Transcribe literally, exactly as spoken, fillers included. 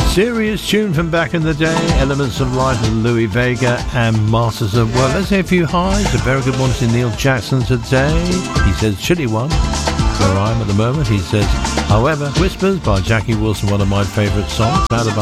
Serious tune from back in the day. Elements of Life with Louis Vega and Masters of Well. Let's hear a few highs. A very good one to Neil Jackson today. He says, chilly one. Where I am at the moment. He says, however, Whispers by Jackie Wilson, one of my favourite songs. Out of